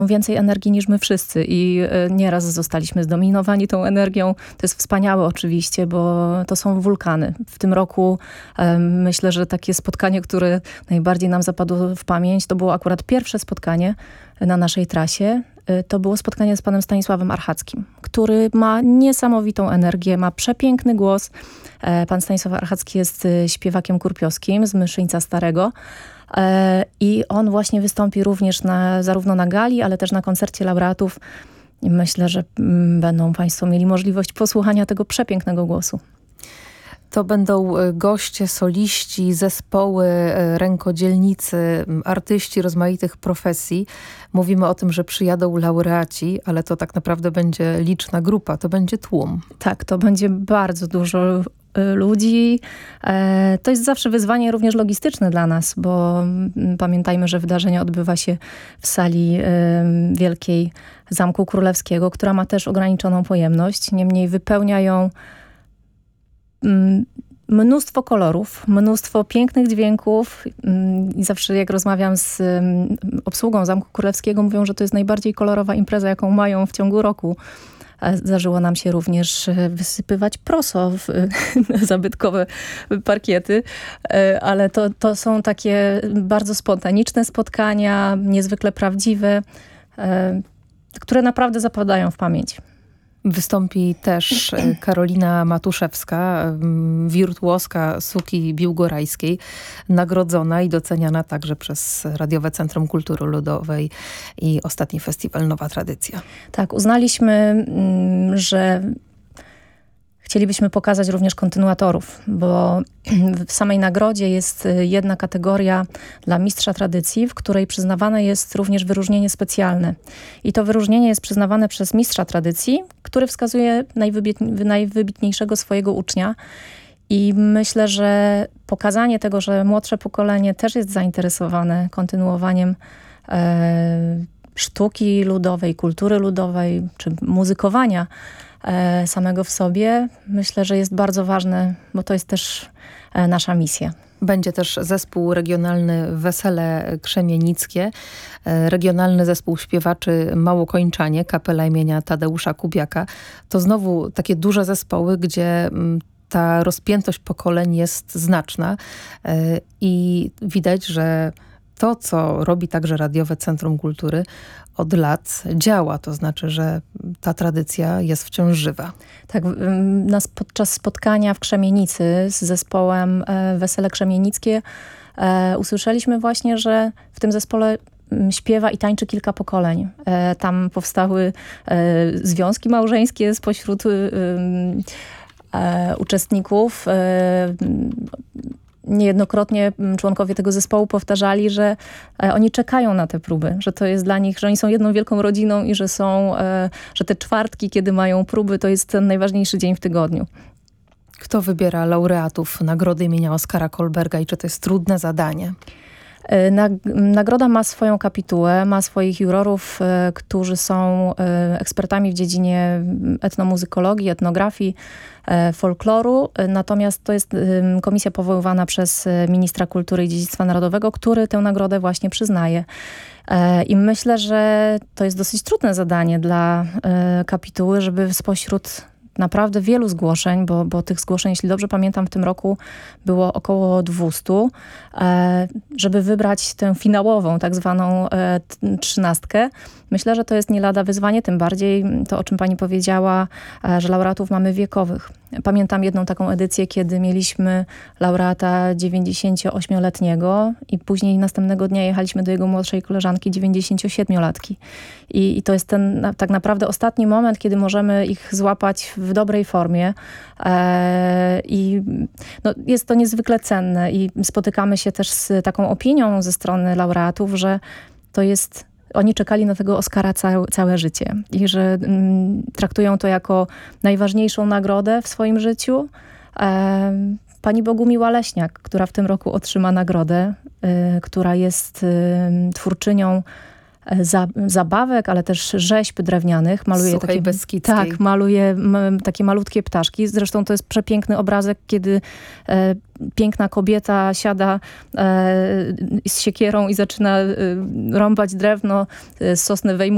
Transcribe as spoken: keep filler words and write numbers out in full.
więcej energii niż my wszyscy i nieraz zostaliśmy zdominowani tą energią. To jest wspaniałe oczywiście, bo to są wulkany. W tym roku myślę, że takie spotkanie, które najbardziej nam zapadło w pamięć, to było akurat pierwsze spotkanie na naszej trasie. To było spotkanie z panem Stanisławem Archackim, który ma niesamowitą energię, ma przepiękny głos. Pan Stanisław Archacki jest śpiewakiem kurpiowskim z Myszyńca Starego. I on właśnie wystąpi również na, zarówno na gali, ale też na koncercie laureatów. I myślę, że będą państwo mieli możliwość posłuchania tego przepięknego głosu. To będą goście, soliści, zespoły, rękodzielnicy, artyści rozmaitych profesji. Mówimy o tym, że przyjadą laureaci, ale to tak naprawdę będzie liczna grupa, to będzie tłum. Tak, to będzie bardzo dużo ludzi. To jest zawsze wyzwanie również logistyczne dla nas, bo pamiętajmy, że wydarzenie odbywa się w sali wielkiej Zamku Królewskiego, która ma też ograniczoną pojemność. Niemniej wypełnia ją mnóstwo kolorów, mnóstwo pięknych dźwięków i zawsze jak rozmawiam z obsługą Zamku Królewskiego, mówią, że to jest najbardziej kolorowa impreza, jaką mają w ciągu roku. Zdarzyło nam się również wysypywać proso w zabytkowe parkiety, ale to, to są takie bardzo spontaniczne spotkania, niezwykle prawdziwe, które naprawdę zapadają w pamięć. Wystąpi też Karolina Matuszewska, wirtuoska suki biłgorajskiej, nagrodzona i doceniana także przez Radiowe Centrum Kultury Ludowej i ostatni festiwal Nowa Tradycja. Tak, uznaliśmy, że chcielibyśmy pokazać również kontynuatorów, bo w samej nagrodzie jest jedna kategoria dla mistrza tradycji, w której przyznawane jest również wyróżnienie specjalne. I to wyróżnienie jest przyznawane przez mistrza tradycji, który wskazuje najwybitni- najwybitniejszego swojego ucznia. I myślę, że pokazanie tego, że młodsze pokolenie też jest zainteresowane kontynuowaniem e, sztuki ludowej, kultury ludowej, czy muzykowania samego w sobie, myślę, że jest bardzo ważne, bo to jest też nasza misja. Będzie też zespół regionalny Wesele Krzemienickie, regionalny zespół śpiewaczy Małokończanie, kapela imienia Tadeusza Kubiaka. To znowu takie duże zespoły, gdzie ta rozpiętość pokoleń jest znaczna i widać, że to, co robi także Radiowe Centrum Kultury, od lat działa. To znaczy, że ta tradycja jest wciąż żywa. Tak, nas podczas spotkania w Krzemienicy z zespołem Wesele Krzemienickie usłyszeliśmy właśnie, że w tym zespole śpiewa i tańczy kilka pokoleń. Tam powstały związki małżeńskie spośród uczestników. Niejednokrotnie członkowie tego zespołu powtarzali, że oni czekają na te próby, że to jest dla nich, że oni są jedną wielką rodziną i że są, że te czwartki, kiedy mają próby, to jest ten najważniejszy dzień w tygodniu. Kto wybiera laureatów nagrody imienia Oskara Kolberga i czy to jest trudne zadanie? Nagroda ma swoją kapitułę, ma swoich jurorów, którzy są ekspertami w dziedzinie etnomuzykologii, etnografii, folkloru. Natomiast to jest komisja powoływana przez ministra kultury i dziedzictwa narodowego, który tę nagrodę właśnie przyznaje. I myślę, że to jest dosyć trudne zadanie dla kapituły, żeby spośród naprawdę wielu zgłoszeń, bo, bo tych zgłoszeń, jeśli dobrze pamiętam, w tym roku było około dwieście, żeby wybrać tę finałową, tak zwaną trzynastkę. Myślę, że to jest nie lada wyzwanie, tym bardziej to, o czym pani powiedziała, że laureatów mamy wiekowych. Pamiętam jedną taką edycję, kiedy mieliśmy laureata dziewięćdziesięcioośmioletniego i później następnego dnia jechaliśmy do jego młodszej koleżanki dziewięćdziesięciosiedmiolatki. I, i to jest ten tak naprawdę ostatni moment, kiedy możemy ich złapać w dobrej formie. E, I no, jest to niezwykle cenne i spotykamy się też z taką opinią ze strony laureatów, że to jest oni czekali na tego Oscara całe, całe życie i że mm, traktują to jako najważniejszą nagrodę w swoim życiu. E, pani Bogumiła Leśniak, która w tym roku otrzyma nagrodę, y, która jest y, twórczynią za, zabawek, ale też rzeźb drewnianych. Maluje Suchej takie, Beskidzkiej. tak, maluje m, takie malutkie ptaszki. Zresztą to jest przepiękny obrazek, kiedy e, piękna kobieta siada e, z siekierą i zaczyna e, rąbać drewno z sosny, wejmuje